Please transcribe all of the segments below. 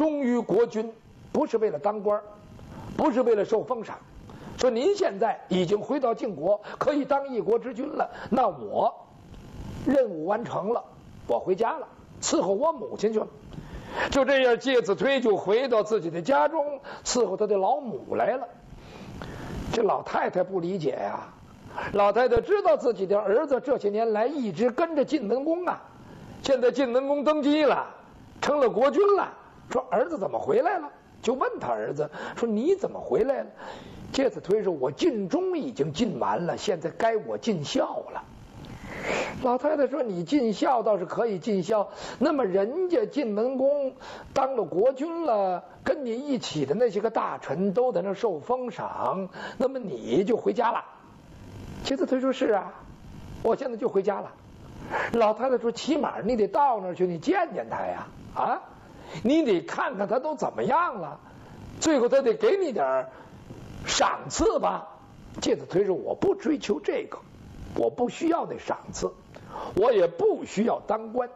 忠于国君，不是为了当官，不是为了受封赏。说您现在已经回到晋国，可以当一国之君了，那我任务完成了，我回家了，伺候我母亲去了。就这样，介子推就回到自己的家中，伺候他的老母来了。这老太太不理解呀，老太太知道自己的儿子这些年来一直跟着晋文公啊，现在晋文公登基了，成了国君了，说儿子怎么回来了？就问他儿子说你怎么回来了？介子推说我尽忠已经尽完了，现在该我尽孝了。老太太说你尽孝倒是可以尽孝，那么人家晋文公当了国君了，跟你一起的那些个大臣都在那受封赏，那么你就回家了。介子推说是啊，我现在就回家了。老太太说起码你得到那儿去，你见见他呀，啊，你得看看他都怎么样了，最后他得给你点赏赐吧。介子推说我不追求这个，我不需要那赏赐，我也不需要当官。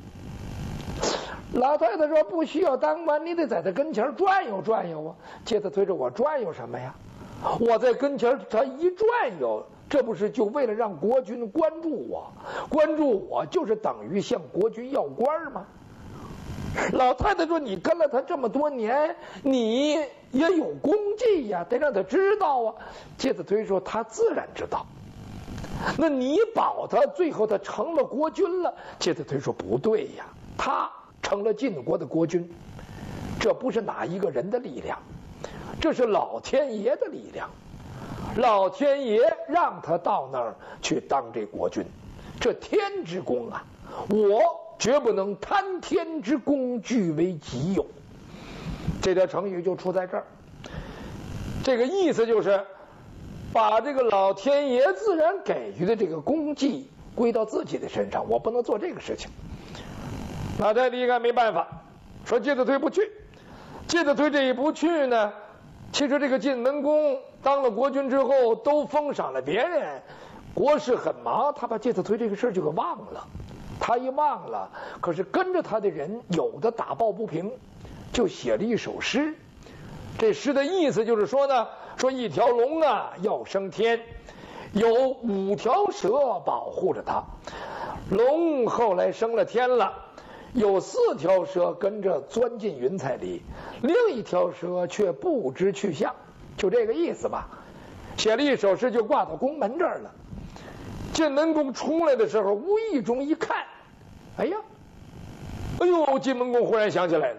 老太太说不需要当官，你得在他跟前转悠转悠啊。介子推说我转悠什么呀？我在跟前他一转悠，这不是就为了让国君关注我？关注我就是等于向国君要官吗？老太太说你跟了他这么多年，你也有功绩呀，得让他知道啊。介子推说他自然知道，那你保他最后他成了国君了。介子推说不对呀，他成了晋国的国君，这不是哪一个人的力量，这是老天爷的力量。老天爷让他到那儿去当这国君，这天之功啊，我绝不能贪天之功据为己有。这条成语就出在这儿，这个意思就是把这个老天爷自然给予的这个功绩归到自己的身上，我不能做这个事情。老太太一看没办法，说介子推不去。介子推这一不去呢，其实这个晋文公当了国君之后都封赏了别人，国事很忙，他把介子推这个事就给忘了。他一忘了，可是跟着他的人有的打抱不平，就写了一首诗。这诗的意思就是说呢，说一条龙啊要升天，有5条蛇保护着它。龙后来升了天了，有4条蛇跟着钻进云彩里，另1条蛇却不知去向，就这个意思吧。写了一首诗就挂到宫门这儿了。晋文公出来的时候，无意中一看，哎呀，晋文公忽然想起来了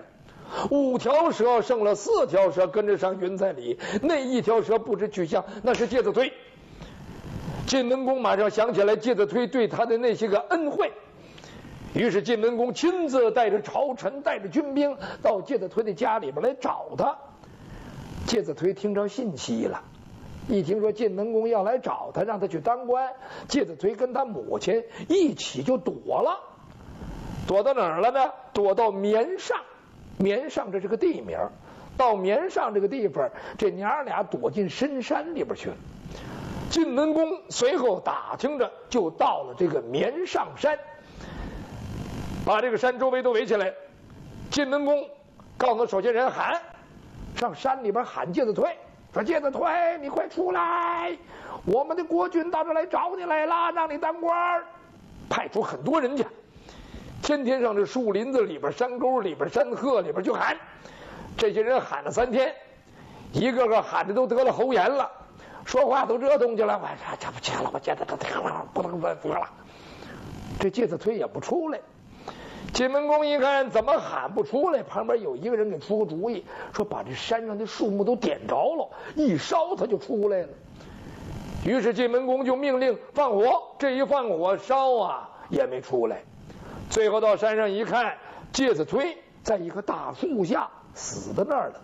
，5条蛇剩了4条蛇跟着上云彩里，那1条蛇不知去向，那是介子推。晋文公马上想起来介子推对他的那些个恩惠，于是晋文公亲自带着朝臣带着军兵到介子推的家里边来找他。介子推听着信息了，一听说晋文公要来找他，让他去当官，介子推跟他母亲一起就躲了。躲到哪儿了呢？躲到绵上。绵上这是个地名，到绵上这个地方，这娘俩躲进深山里边去了。晋文公随后打听着，就到了这个绵上山，把这个山周围都围起来。晋文公告诉手下人喊，上山里边喊介子推，说介子推你快出来，我们的国君到这来找你来了，让你当官。派出很多人去，天天上这树林子里边山沟里边山壑里边去喊。这些人喊了3天，一个个喊着都得了喉炎了，说话都这动静了，我这不去了，我觉得不能再说了。这介子推也不出来。晋文公一看怎么喊不出来，旁边有一个人给出个主意，说把这山上的树木都点着了，一烧他就出来了。于是晋文公就命令放火，这一放火烧啊也没出来。最后到山上一看，介子推在一棵大树下死在那儿了。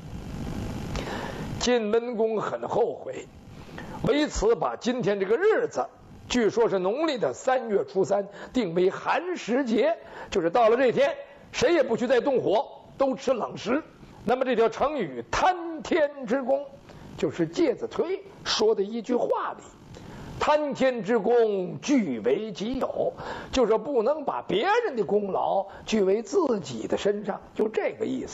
晋文公很后悔，为此把今天这个日子，据说是农历的3月初3，定为寒食节，就是到了这天，谁也不许再动火，都吃冷食。那么这条成语贪天之功，就是介子推说的一句话里，贪天之功据为己有，就是不能把别人的功劳据为自己的身上，就这个意思。